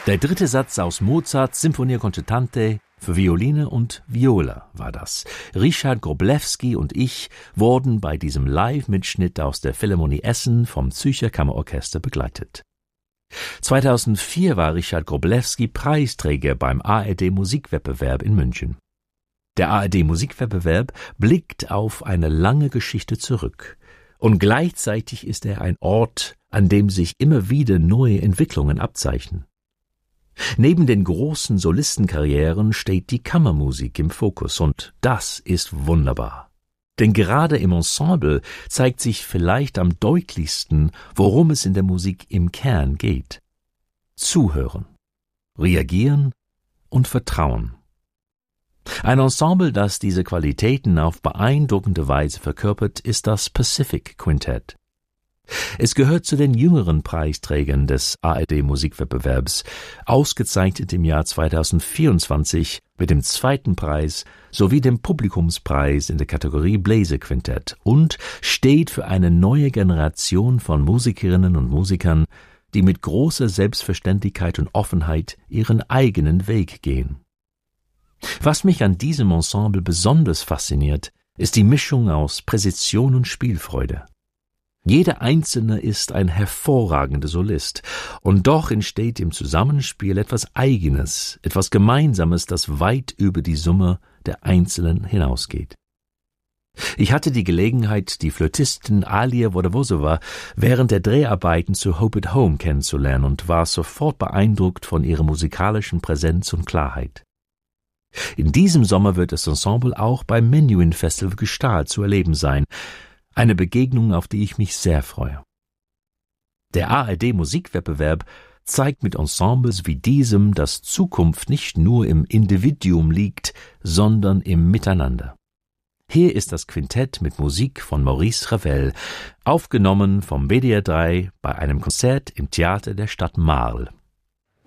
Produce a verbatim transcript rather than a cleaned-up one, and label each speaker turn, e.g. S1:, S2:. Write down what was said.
S1: Der dritte Satz aus Mozarts Symphonia Concertante für Violine und Viola war das. Richard Wroblewski und ich wurden bei diesem Live-Mitschnitt aus der Philharmonie Essen vom Zürcher Kammerorchester begleitet. zweitausendvier war Richard Wroblewski Preisträger beim A R D-Musikwettbewerb in München. Der A R D-Musikwettbewerb blickt auf eine lange Geschichte zurück. Und gleichzeitig ist er ein Ort, an dem sich immer wieder neue Entwicklungen abzeichnen. Neben den großen Solistenkarrieren steht die Kammermusik im Fokus, und das ist wunderbar. Denn gerade im Ensemble zeigt sich vielleicht am deutlichsten, worum es in der Musik im Kern geht. Zuhören, reagieren und vertrauen. Ein Ensemble, das diese Qualitäten auf beeindruckende Weise verkörpert, ist das Pacific Quintett. Es gehört zu den jüngeren Preisträgern des A R D-Musikwettbewerbs, ausgezeichnet im Jahr zweitausendvierundzwanzig mit dem zweiten Preis sowie dem Publikumspreis in der Kategorie Bläserquintett und steht für eine neue Generation von Musikerinnen und Musikern, die mit großer Selbstverständlichkeit und Offenheit ihren eigenen Weg gehen. Was mich an diesem Ensemble besonders fasziniert, ist die Mischung aus Präzision und Spielfreude. Jeder Einzelne ist ein hervorragender Solist, und doch entsteht im Zusammenspiel etwas Eigenes, etwas Gemeinsames, das weit über die Summe der Einzelnen hinausgeht. Ich hatte die Gelegenheit, die Flötistin Alia Wodawozowa während der Dreharbeiten zu Hope at Home kennenzulernen und war sofort beeindruckt von ihrer musikalischen Präsenz und Klarheit. In diesem Sommer wird das Ensemble auch beim Menuhin Festival Gstaad zu erleben sein, eine Begegnung, auf die ich mich sehr freue. Der A R D-Musikwettbewerb zeigt mit Ensembles wie diesem, dass Zukunft nicht nur im Individuum liegt, sondern im Miteinander. Hier ist das Quintett mit Musik von Maurice Ravel, aufgenommen vom W D R drei bei einem Konzert im Theater der Stadt Marl.